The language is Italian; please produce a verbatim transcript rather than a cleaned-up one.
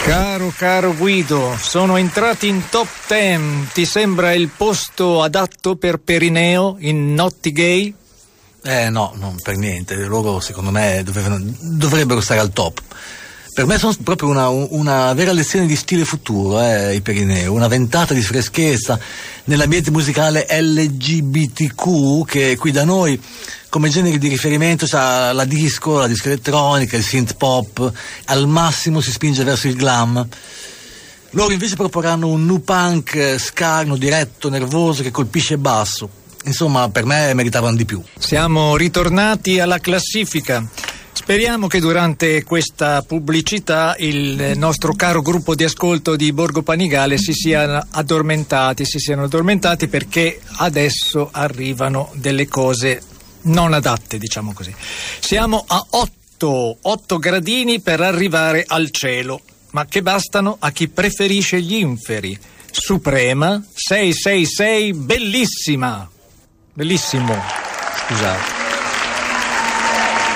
Caro, caro Guido, sono entrati in top ten. Ti sembra il posto adatto per Perineo in Notti Gay? Eh no, non per niente. Loro secondo me dovrebbero, dovrebbero stare al top. Per me sono proprio una, una vera lezione di stile futuro, eh, i Perineo, una ventata di freschezza nell'ambiente musicale L G B T Q che qui da noi come generi di riferimento c'ha la disco, la disco elettronica, il synth pop, al massimo si spinge verso il glam. Loro invece proporranno un nu punk scarno, diretto, nervoso che colpisce basso. Insomma, per me meritavano di più. Siamo ritornati alla classifica. Speriamo che durante questa pubblicità il nostro caro gruppo di ascolto di Borgo Panigale si siano addormentati, si siano addormentati perché adesso arrivano delle cose non adatte, diciamo così. Siamo a otto, otto gradini per arrivare al cielo, ma che bastano a chi preferisce gli inferi. Suprema, sei sei sei, bellissima, bellissimo, scusate.